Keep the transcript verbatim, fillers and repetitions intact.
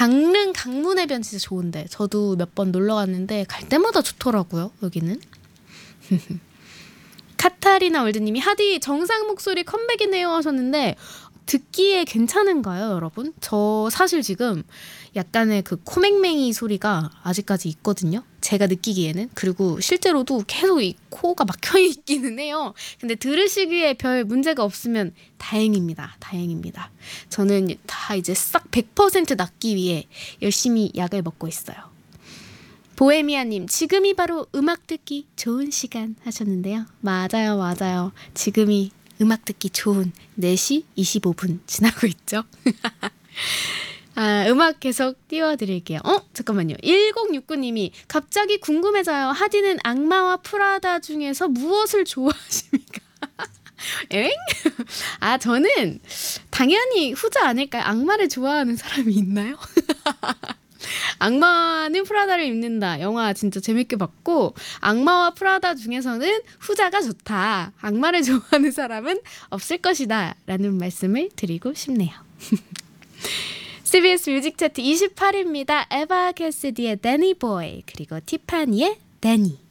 강릉 강문해변 진짜 좋은데 저도 몇 번 놀러 갔는데 갈 때마다 좋더라고요. 여기는. 카타리나 월드님이 하디 정상 목소리 컴백이네요 하셨는데 듣기에 괜찮은가요, 여러분? 저 사실 지금 약간의 그 코맹맹이 소리가 아직까지 있거든요. 제가 느끼기에는. 그리고 실제로도 계속 이 코가 막혀 있기는 해요. 근데 들으시기에 별 문제가 없으면 다행입니다. 다행입니다. 저는 다 이제 싹 백 퍼센트 낫기 위해 열심히 약을 먹고 있어요. 보헤미아님, 지금이 바로 음악 듣기 좋은 시간 하셨는데요. 맞아요, 맞아요. 지금이 음악 듣기 좋은 네 시 이십오 분 지나고 있죠. 아, 음악 계속 띄워드릴게요. 어? 잠깐만요. 일공육구님이 갑자기 궁금해져요. 하디는 악마와 프라다 중에서 무엇을 좋아하십니까? 엥? 아, 저는 당연히 후자 아닐까요? 악마를 좋아하는 사람이 있나요? 악마는 프라다를 입는다. 영화 진짜 재밌게 봤고 악마와 프라다 중에서는 후자가 좋다. 악마를 좋아하는 사람은 없을 것이다. 라는 말씀을 드리고 싶네요. 씨비에스 뮤직 차트 이십팔 위입니다. 에바 캐시디의 데니 보이 그리고 티파니의 데니.